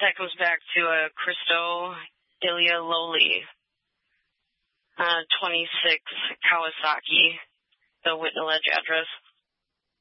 That goes back to Christo Ilya Loli, 26 Kawasaki, the Whitnall Edge address.